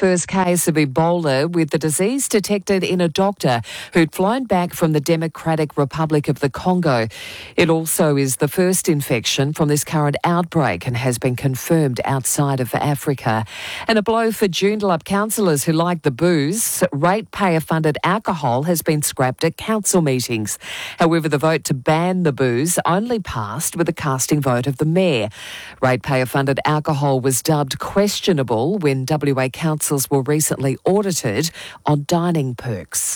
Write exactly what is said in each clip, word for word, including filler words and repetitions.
first case of Ebola, with the disease detected in a doctor who'd flown back from the Democratic Republic of the Congo. It also is the first infection from this current outbreak and has been confirmed outside of Africa. And a blow for Joondalup councillors who like the booze. Ratepayer-funded alcohol has been scrapped at council meetings. However, the vote to ban the booze only passed with a casting vote of the mayor. Ratepayer-funded alcohol was dubbed questionable when W A councils were recently audited on dining perks.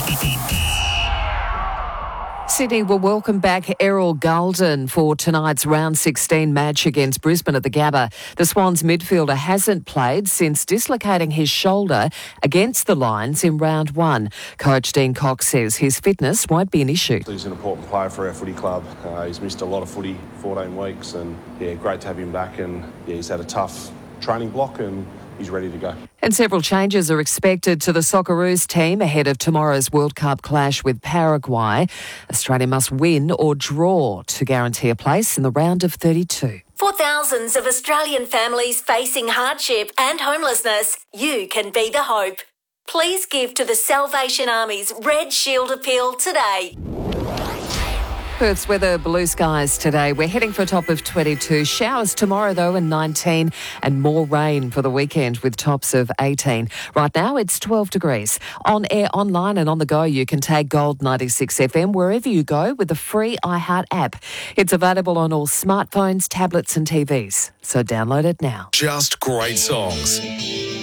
Sydney will welcome back Errol Gulden for tonight's round sixteen match against Brisbane at the Gabba. The Swans midfielder hasn't played since dislocating his shoulder against the Lions in round one. Coach Dean Cox says his fitness won't be an issue. He's an important player for our footy club. Uh, he's missed a lot of footy, fourteen weeks, and yeah, great to have him back. And yeah, he's had a tough training block and he's ready to go. And several changes are expected to the Socceroos team ahead of tomorrow's World Cup clash with Paraguay. Australia must win or draw to guarantee a place in the round of thirty-two. For thousands of Australian families facing hardship and homelessness, you can be the hope. Please give to the Salvation Army's Red Shield Appeal today. Perth's weather, blue skies today. We're heading for a top of twenty-two. Showers tomorrow, though, and nineteen. And more rain for the weekend with tops of eighteen. Right now, it's twelve degrees. On air, online and on the go, you can take Gold ninety-six F M wherever you go with the free iHeart app. It's available on all smartphones, tablets and T Vs. So download it now. Just great songs.